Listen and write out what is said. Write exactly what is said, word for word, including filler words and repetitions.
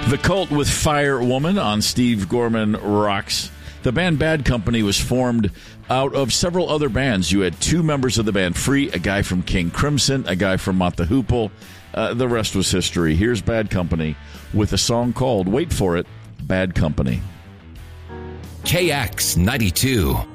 The Cult with Fire Woman on Steve Gorman Rocks. The band Bad Company was formed out of several other bands. You had two members of the band Free, a guy from King Crimson, a guy from Mott the Hoople. Uh, the rest was history. Here's Bad Company with a song called, wait for it, Bad Company. K X ninety-two.